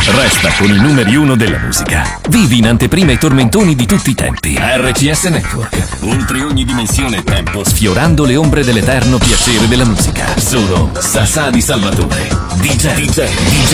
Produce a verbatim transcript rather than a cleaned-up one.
Resta con i numeri uno della musica. Vivi in anteprima i tormentoni di tutti i tempi. R C S Network. Oltre ogni dimensione e tempo, sfiorando le ombre dell'eterno piacere della musica. Sono Sassà di Salvatore. D J. D J. D J.